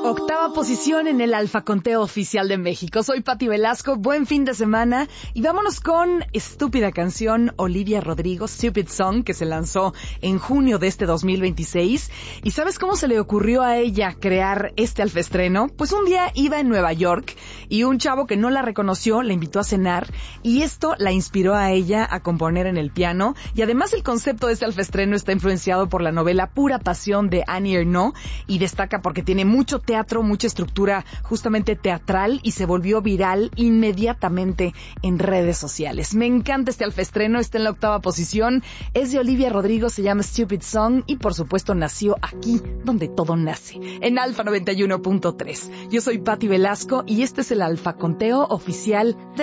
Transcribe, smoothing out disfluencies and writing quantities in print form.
Octava posición en el Alfa Conteo Oficial de México. Soy Pati Velasco, buen fin de semana y vámonos con estúpida canción Olivia Rodrigo, Stupid Song, que se lanzó en junio de este 2026. ¿Y sabes cómo se le ocurrió a ella crear este alfaestreno? Pues un día iba en Nueva York y un chavo que no la reconoció la invitó a cenar y esto la inspiró a ella a componer en el piano. Y además el concepto de este alfaestreno está influenciado por la novela Pura Pasión de Annie Ernaux y destaca porque tiene mucho teatro, mucha estructura justamente teatral y se volvió viral inmediatamente en redes sociales. Me encanta este alfaestreno, está en la octava posición, es de Olivia Rodrigo, se llama Stupid Song y por supuesto nació aquí donde todo nace, en Alfa 91.3. Yo soy Pati Velasco y este es el Alfa Conteo Oficial de